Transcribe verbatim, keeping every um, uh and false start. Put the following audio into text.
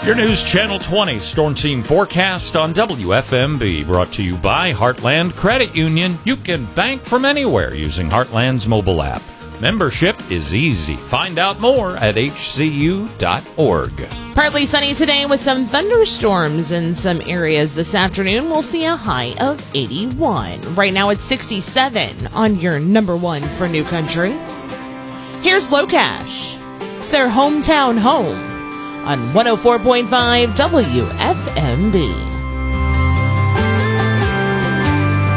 Your News Channel twenty Storm Team Forecast on W F M B, brought to you by Heartland Credit Union. You can bank from anywhere using Heartland's mobile app. Membership is easy. Find out more at H C U dot org. Partly sunny today with some thunderstorms in some areas this afternoon. We'll see a high of eighty-one. Right now it's sixty-seven on your number one for New Country. Here's Locash. It's their hometown home on one oh four point five W F M B.